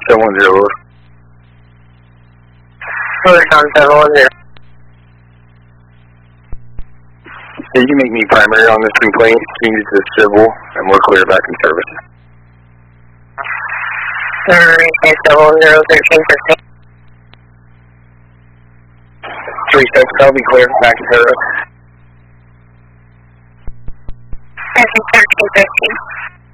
710. Fullerton 710. Yeah, you can make me primary on this complaint, change it to civil, and we'll clear it back in service. 710, 13. 3-6, I'll be cleared back in service.